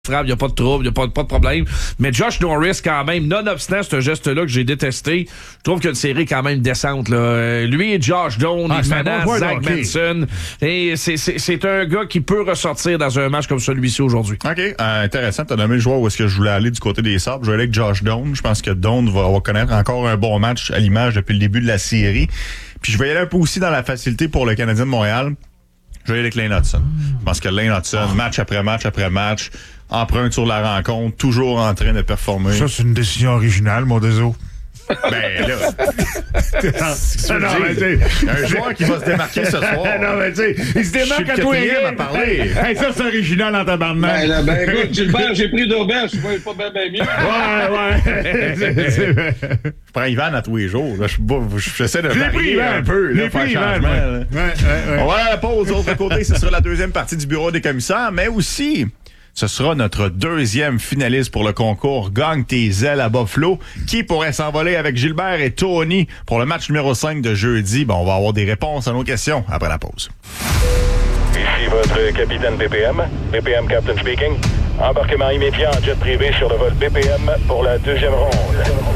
frappe, il n'y a pas de trouble, il n'y a pas de problème. Mais Josh Norris, quand même, nonobstant ce geste-là que j'ai détesté, je trouve qu'il y a une série quand même décente. Là. Lui et Josh Doan, ils menacent Zach Manson. Et c'est un gars qui peut ressortir dans un match comme celui-ci aujourd'hui. OK. Intéressant. Tu as nommé le joueur où est-ce que je voulais aller du côté des Sabres. Je vais aller avec Josh Doan. Je pense que Doan va connaître encore un bon match à l'image depuis le début de la série. Puis je vais y aller un peu aussi dans la facilité pour le Canadien de Montréal. Je vais y aller avec Lane Hudson. Je pense que Lane Hudson, match après match après match, empreinte sur la rencontre, toujours en train de performer. Ça, c'est une décision originale, mon déso. Ben là. Un joueur qui va se démarquer ce soir. Non, mais tu sais, il se démarque à tous les gars. À parler. Hey, ça, c'est original en tabarnak. Ben écoute, Gilbert, j'ai pris d'auberge, je suis pas bien mieux. Ouais. Je prends Ivan à tous les jours. J'essaie de varier un peu. Là, faire changement. On va à la pause. De l'autre côté, ce sera la deuxième partie du bureau des commissaires, mais aussi... Ce sera notre deuxième finaliste pour le concours Gagne tes ailes à Buffalo. Qui pourrait s'envoler avec Gilbert et Tony pour le match numéro 5 de jeudi? On va avoir des réponses à nos questions après la pause. Ici votre capitaine BPM. BPM Captain speaking. Embarquement immédiat en jet privé sur le vol BPM pour la deuxième ronde.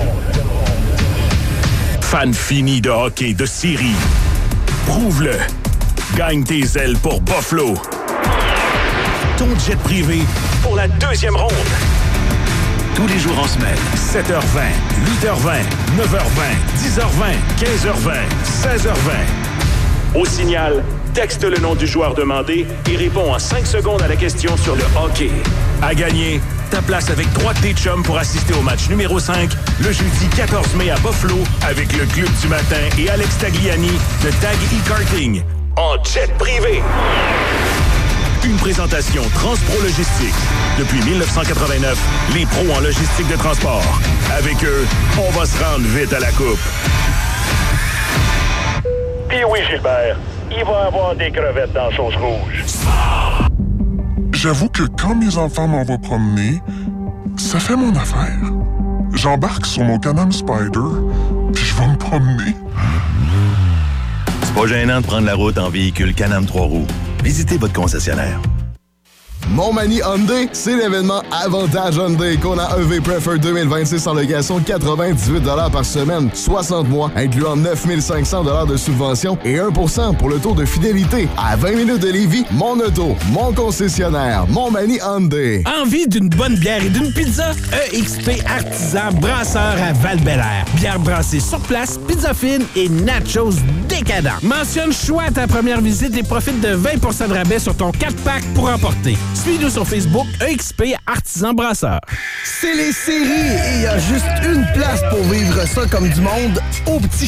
Fan fini de hockey de série. Prouve-le. Gagne tes ailes pour Buffalo. Ton jet privé pour la deuxième ronde. Tous les jours en semaine, 7h20, 8h20, 9h20, 10h20, 15h20, 16h20. Au signal, texte le nom du joueur demandé et réponds en 5 secondes à la question sur le hockey. À gagner, ta place avec 3 de tes chums pour assister au match numéro 5 le jeudi 14 mai à Buffalo avec le Club du matin et Alex Tagliani de Tag e-Karting en jet privé. Une présentation Transpro Logistique. Depuis 1989, les pros en logistique de transport. Avec eux, on va se rendre vite à la coupe. Puis oui, Gilbert, il va y avoir des crevettes dans la sauce rouge. J'avoue que quand mes enfants m'en vont promener, ça fait mon affaire. J'embarque sur mon Can-Am Spyder, puis je vais me promener. C'est pas gênant de prendre la route en véhicule Can-Am 3 roues. Visitez votre concessionnaire. Montmagny Hyundai, c'est l'événement Avantage Hyundai qu'on a EV Prefer 2026 en location 98 $ par semaine, 60 mois, incluant 9 500 $ de subvention et 1% pour le taux de fidélité. À 20 minutes de Lévis, mon auto, mon concessionnaire, Montmagny Hyundai. Envie d'une bonne bière et d'une pizza? EXP Artisan Brasseur à Val-Bélair. Bière brassée sur place, pizza fine et nachos décadents. Mentionne choix à ta première visite et profite de 20% de rabais sur ton 4-pack pour emporter. Suis-nous sur Facebook, EXP Artisan Brasseur. C'est les séries et il y a juste une place pour vivre ça comme du monde, au petit